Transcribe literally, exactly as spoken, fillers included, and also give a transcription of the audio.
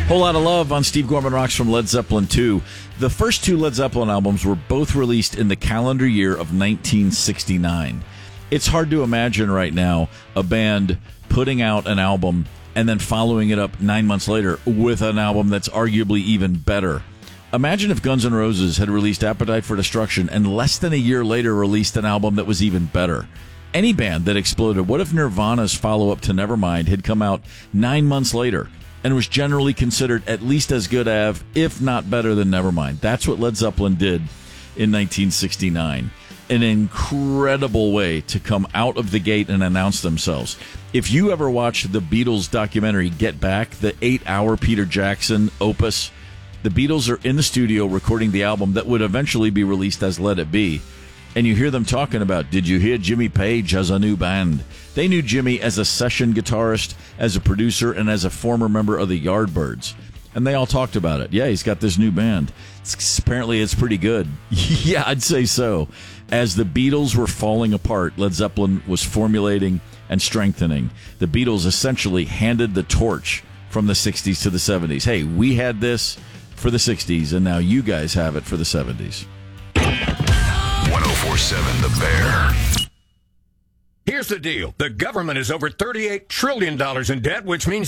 Whole Lot of Love on Steve Gorman Rocks from Led Zeppelin two. The first two Led Zeppelin albums were both released in the calendar year of nineteen sixty-nine. It's hard to imagine right now a band putting out an album and then following it up nine months later with an album that's arguably even better. Imagine if Guns N' Roses had released Appetite for Destruction and less than a year later released an album that was even better. Any band that exploded. What if Nirvana's follow-up to Nevermind had come out nine months later and was generally considered at least as good as, if not better than Nevermind? That's what Led Zeppelin did in nineteen sixty-nine. An incredible way to come out of the gate and announce themselves. If you ever watched the Beatles documentary Get Back, the eight-hour Peter Jackson opus, the Beatles are in the studio recording the album that would eventually be released as Let It Be. And you hear them talking about, did you hear Jimmy Page has a new band? They knew Jimmy as a session guitarist, as a producer, and as a former member of the Yardbirds. And they all talked about it. Yeah, he's got this new band. It's, apparently it's pretty good. Yeah, I'd say so. As the Beatles were falling apart, Led Zeppelin was formulating and strengthening. The Beatles essentially handed the torch from the sixties to the seventies. Hey, we had this for the sixties, and now you guys have it for the seventies. one oh four point seven The Bear. Here's the deal. The government is over thirty-eight trillion dollars in debt, which means